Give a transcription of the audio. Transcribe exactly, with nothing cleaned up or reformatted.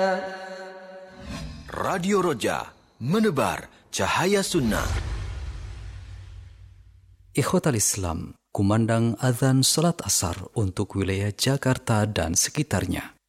Radio Roja, menebar cahaya sunnah. Ikhwatal Islam, kumandang azan salat asar untuk wilayah Jakarta dan sekitarnya.